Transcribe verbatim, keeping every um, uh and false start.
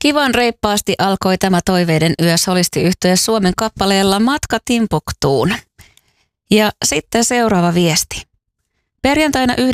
Kivan reippaasti alkoi tämä Toiveiden yö solistiyhtye Suomen kappaleella Matka Timbuktuun. Ja sitten seuraava viesti. Perjantaina